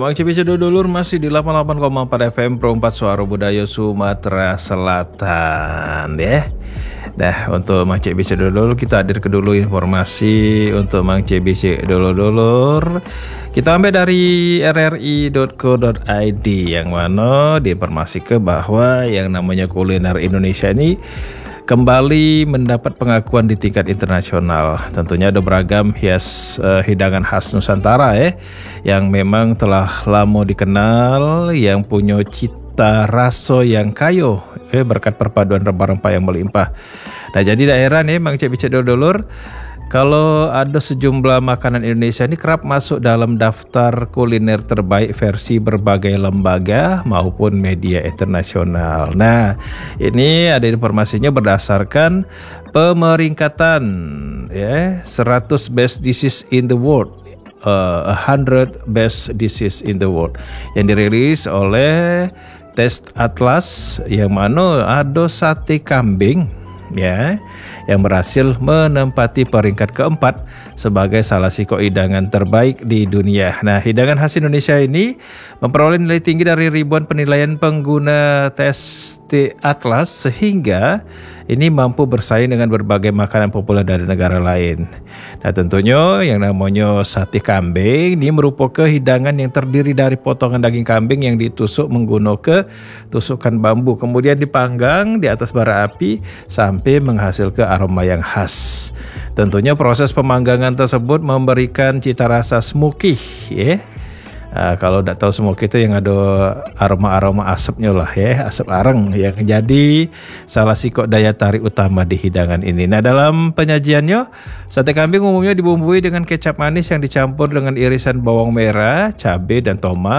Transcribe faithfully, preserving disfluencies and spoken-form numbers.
Mang Cibice dulur masih di delapan puluh delapan koma empat F M Pro empat Suara Budaya Sumatera Selatan ya. Nah, untuk Mang Cibice dulur kita hadir ke dulu informasi untuk Mang Cibice dulur-dulur. Kita ambil dari r r i dot co dot i d yang mana diinformasikan bahwa yang namanya kuliner Indonesia ini kembali mendapat pengakuan di tingkat internasional. Tentunya ada beragam hias uh, hidangan khas Nusantara ya, yang memang telah lama dikenal, yang punya cita rasa yang kayo eh, berkat perpaduan rempah-rempah yang melimpah. Nah, jadi daerah nih Mang Cibice dulur, kalau ada sejumlah makanan Indonesia ini kerap masuk dalam daftar kuliner terbaik versi berbagai lembaga maupun media internasional. Nah, ini ada informasinya berdasarkan pemeringkatan ya, seratus best dishes in the world. Uh, one hundred best dishes in the world yang dirilis oleh Taste Atlas, yang mana ada sate kambing ya yang berhasil menempati peringkat keempat sebagai salah satu hidangan terbaik di dunia. Nah, hidangan khas Indonesia ini memperoleh nilai tinggi dari ribuan penilaian pengguna tes Atlas sehingga ini mampu bersaing dengan berbagai makanan populer dari negara lain. Nah, tentunya yang namanya sate kambing ini merupakan hidangan yang terdiri dari potongan daging kambing yang ditusuk menggunakan tusukan bambu, kemudian dipanggang di atas bara api sampai menghasilkan aroma yang khas. Tentunya proses pemanggangan tersebut memberikan cita rasa smoky ya. Uh, kalau tidak tahu smoky itu yang ada aroma-aroma asapnya lah ya, asap arang yang jadi salah satu daya tarik utama di hidangan ini. Nah, dalam penyajiannya sate kambing umumnya dibumbui dengan kecap manis yang dicampur dengan irisan bawang merah, cabai dan tomat.